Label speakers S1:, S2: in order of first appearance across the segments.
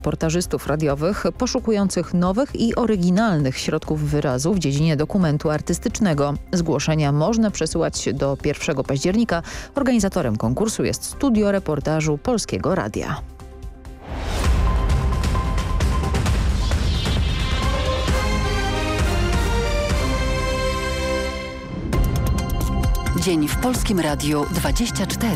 S1: reportażystów radiowych poszukujących nowych i oryginalnych środków wyrazu w dziedzinie dokumentu artystycznego. Zgłoszenia można przesyłać do 1 października. Organizatorem konkursu jest Studio Reportażu Polskiego Radia.
S2: Dzień w Polskim Radiu 24.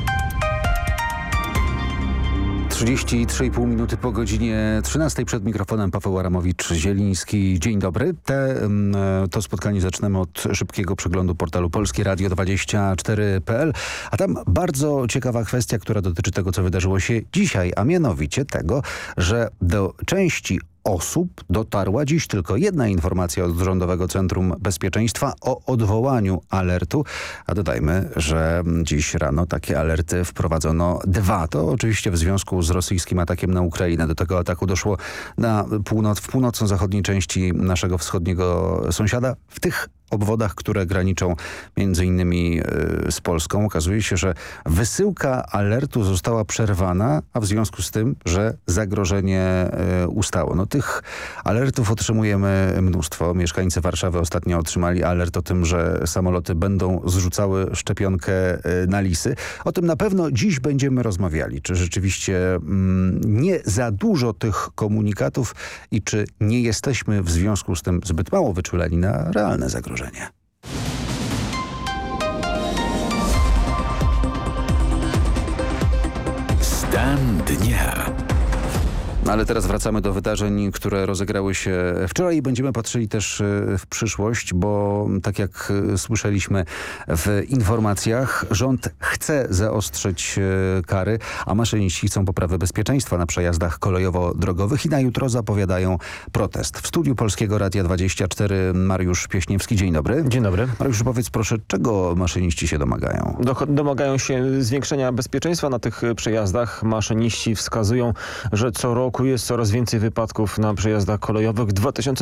S3: 33,5 minuty po godzinie 13. Przed mikrofonem Paweł Aramowicz-Zieliński. Dzień dobry. To spotkanie zaczynamy od szybkiego przeglądu portalu polskieradio24.pl, a tam bardzo ciekawa kwestia, która dotyczy tego, co wydarzyło się dzisiaj, a mianowicie tego, że do części osób dotarła dziś tylko jedna informacja od Rządowego Centrum Bezpieczeństwa o odwołaniu alertu, a dodajmy, że dziś rano takie alerty wprowadzono 2. To oczywiście w związku z rosyjskim atakiem na Ukrainę. Do tego ataku doszło w północno-zachodniej części naszego wschodniego sąsiada, w tych obwodach, które graniczą między innymi z Polską. Okazuje się, że wysyłka alertu została przerwana, a w związku z tym, że zagrożenie ustało. No, tych alertów otrzymujemy mnóstwo. Mieszkańcy Warszawy ostatnio otrzymali alert o tym, że samoloty będą zrzucały szczepionkę na lisy. O tym na pewno dziś będziemy rozmawiali. Czy rzeczywiście nie za dużo tych komunikatów i czy nie jesteśmy w związku z tym zbyt mało wyczuleni na realne zagrożenie?
S4: Stan dnia.
S3: Ale teraz wracamy do wydarzeń, które rozegrały się wczoraj i będziemy patrzyli też w przyszłość, bo tak jak słyszeliśmy w informacjach, rząd chce zaostrzyć kary, a maszyniści chcą poprawy bezpieczeństwa na przejazdach kolejowo-drogowych i na jutro zapowiadają protest. W studiu Polskiego Radia 24 Mariusz Pieśniewski. Dzień dobry.
S5: Dzień dobry.
S3: Mariusz, powiedz proszę, czego maszyniści się domagają?
S5: Domagają się zwiększenia bezpieczeństwa na tych przejazdach. Maszyniści wskazują, że co roku jest coraz więcej wypadków na przejazdach kolejowych. W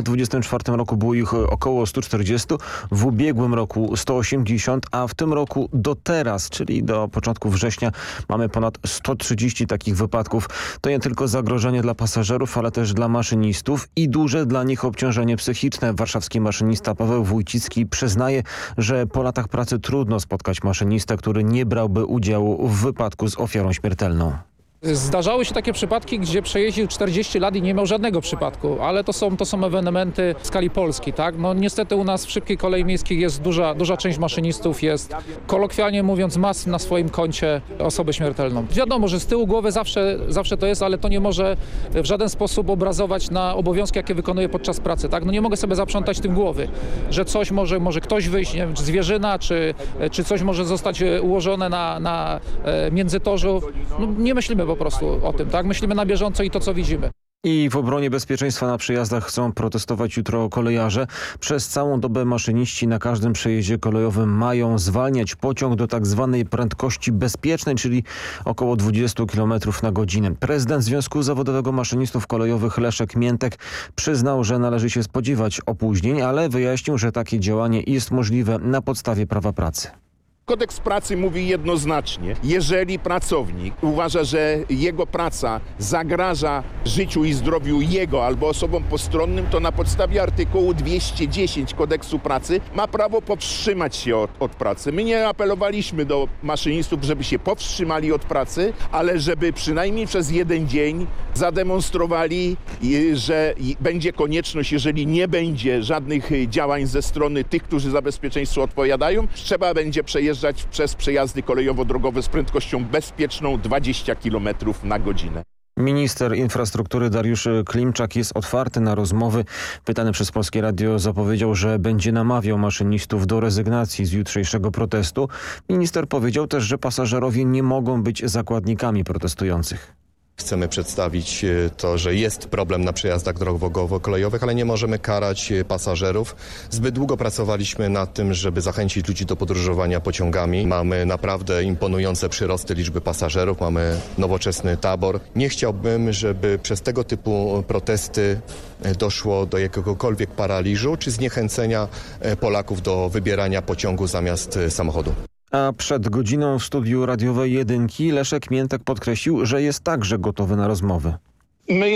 S5: 2024 roku było ich około 140, w ubiegłym roku 180, a w tym roku do teraz, czyli do początku września, mamy ponad 130 takich wypadków. To nie tylko zagrożenie dla pasażerów, ale też dla maszynistów i duże dla nich obciążenie psychiczne. Warszawski maszynista Paweł Wójcicki przyznaje, że po latach pracy trudno spotkać maszynistę, który nie brałby udziału w wypadku z ofiarą śmiertelną.
S6: Zdarzały się takie przypadki, gdzie przejeździł 40 lat i nie miał żadnego przypadku, ale to są ewenementy w skali Polski, tak? No niestety u nas w szybkiej kolei miejskiej jest duża część maszynistów, jest kolokwialnie mówiąc ma na swoim koncie osobę śmiertelną. Wiadomo, że z tyłu głowy zawsze to jest, ale to nie może w żaden sposób obrazować na obowiązki, jakie wykonuje podczas pracy, tak? No nie mogę sobie zaprzątać tym głowy, że coś może ktoś wyjść, nie wiem, czy zwierzyna, czy coś może zostać ułożone na międzytorzu. No nie myślimy po prostu o tym, tak? Myślimy na bieżąco i to, co widzimy.
S5: I w obronie bezpieczeństwa na przejazdach chcą protestować jutro kolejarze. Przez całą dobę maszyniści na każdym przejeździe kolejowym mają zwalniać pociąg do tak zwanej prędkości bezpiecznej, czyli około 20 km na godzinę. Prezydent Związku Zawodowego Maszynistów Kolejowych Leszek Miętek przyznał, że należy się spodziewać opóźnień, ale wyjaśnił, że takie działanie jest możliwe na podstawie prawa pracy.
S7: Kodeks pracy mówi jednoznacznie, jeżeli pracownik uważa, że jego praca zagraża życiu i zdrowiu jego albo osobom postronnym, to na podstawie artykułu 210 Kodeksu pracy ma prawo powstrzymać się od pracy. My nie apelowaliśmy do maszynistów, żeby się powstrzymali od pracy, ale żeby przynajmniej przez jeden dzień zademonstrowali, że będzie konieczność, jeżeli nie będzie żadnych działań ze strony tych, którzy za bezpieczeństwo odpowiadają, trzeba będzie przejeżdżać przez przejazdy kolejowo-drogowe z prędkością bezpieczną 20 km na godzinę.
S5: Minister infrastruktury Dariusz Klimczak jest otwarty na rozmowy. Pytany przez Polskie Radio zapowiedział, że będzie namawiał maszynistów do rezygnacji z jutrzejszego protestu. Minister powiedział też, że pasażerowie nie mogą być zakładnikami protestujących.
S8: Chcemy przedstawić to, że jest problem na przejazdach drogowo-kolejowych, ale nie możemy karać pasażerów. Zbyt długo pracowaliśmy nad tym, żeby zachęcić ludzi do podróżowania pociągami. Mamy naprawdę imponujące przyrosty liczby pasażerów, mamy nowoczesny tabor. Nie chciałbym, żeby przez tego typu protesty doszło do jakiegokolwiek paraliżu czy zniechęcenia Polaków do wybierania pociągu zamiast samochodu.
S5: A przed godziną w studiu radiowej Jedynki Leszek Miętek podkreślił, że jest także gotowy na rozmowy.
S9: My